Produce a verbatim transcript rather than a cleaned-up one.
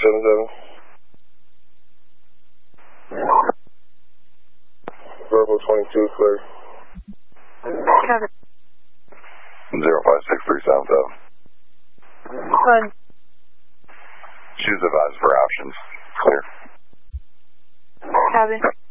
seven seven. Verbal twenty-two, clear. Cover. zero five six three seven seven. Fun. Choose advise for options. Clear. Copy.